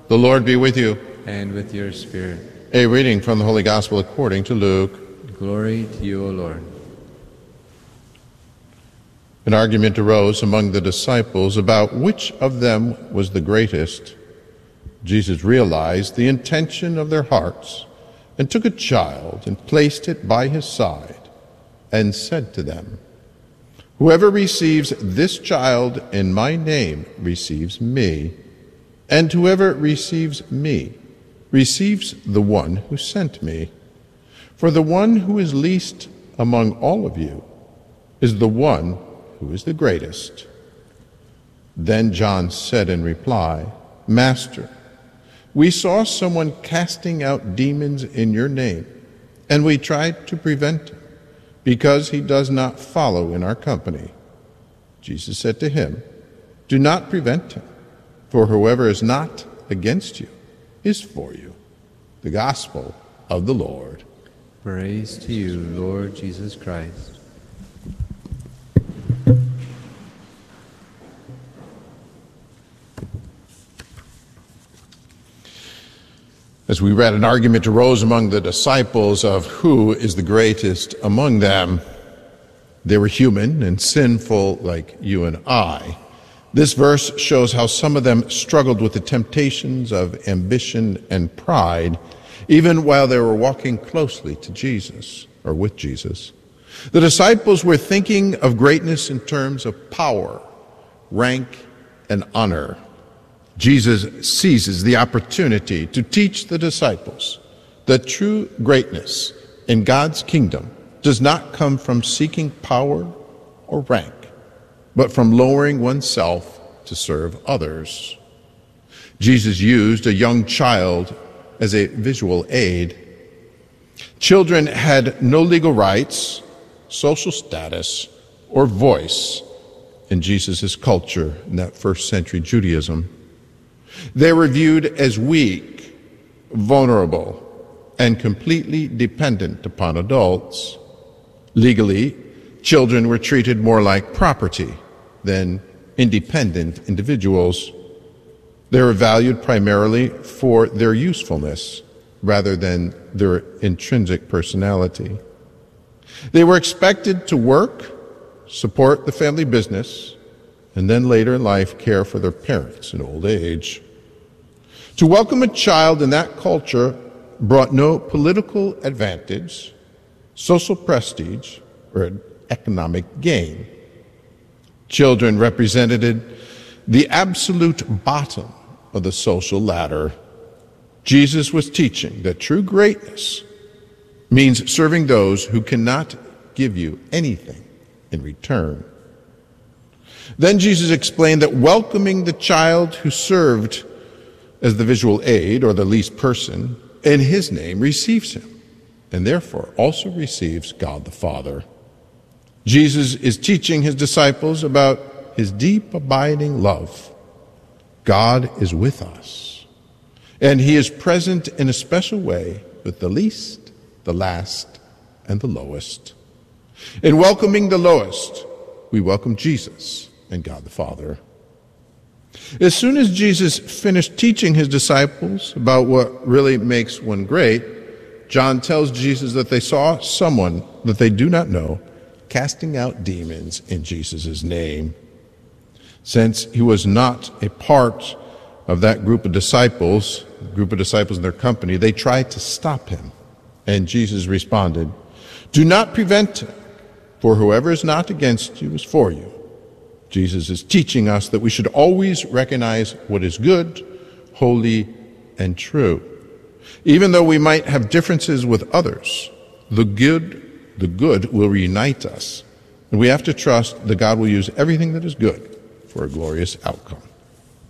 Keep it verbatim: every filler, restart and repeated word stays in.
The Lord be with you. And with your spirit. A reading from the Holy Gospel according to Luke. Glory to you, O Lord. An argument arose among the disciples about which of them was the greatest. Jesus realized the intention of their hearts and took a child and placed it by his side and said to them, "Whoever receives this child in my name receives me, and whoever receives me receives the one who sent me. For the one who is least among all of you is the one who is the greatest." Then John said in reply, "Master, we saw someone casting out demons in your name, and we tried to prevent him, because he does not follow in our company." Jesus said to him, "Do not prevent him, for whoever is not against you is for you." The Gospel of the Lord. Praise to you, Lord Jesus Christ. As we read, an argument arose among the disciples of who is the greatest among them. They were human and sinful like you and I. This verse shows how some of them struggled with the temptations of ambition and pride, even while they were walking closely to Jesus, or with Jesus. The disciples were thinking of greatness in terms of power, rank, and honor. Jesus seizes the opportunity to teach the disciples that true greatness in God's kingdom does not come from seeking power or rank, but from lowering oneself to serve others. Jesus used a young child as a visual aid. Children had no legal rights, social status, or voice in Jesus' culture in that first century Judaism. They were viewed as weak, vulnerable, and completely dependent upon adults. Legally, children were treated more like property than independent individuals. They were valued primarily for their usefulness rather than their intrinsic personality. They were expected to work, support the family business, and then later in life care for their parents in old age. To welcome a child in that culture brought no political advantage, social prestige, or economic gain. Children represented the absolute bottom of the social ladder. Jesus was teaching that true greatness means serving those who cannot give you anything in return. Then Jesus explained that welcoming the child who served as the visual aid, or the least person, in his name receives him, and therefore also receives God the Father. Jesus is teaching his disciples about his deep, abiding love. God is with us, and he is present in a special way with the least, the last, and the lowest. In welcoming the lowest, we welcome Jesus and God the Father. As soon as Jesus finished teaching his disciples about what really makes one great, John tells Jesus that they saw someone that they do not know casting out demons in Jesus' name. Since he was not a part of that group of disciples, group of disciples in their company, they tried to stop him. And Jesus responded, "Do not prevent him, for whoever is not against you is for you." Jesus is teaching us that we should always recognize what is good, holy, and true. Even though we might have differences with others, the good, the good will reunite us. And we have to trust that God will use everything that is good for a glorious outcome.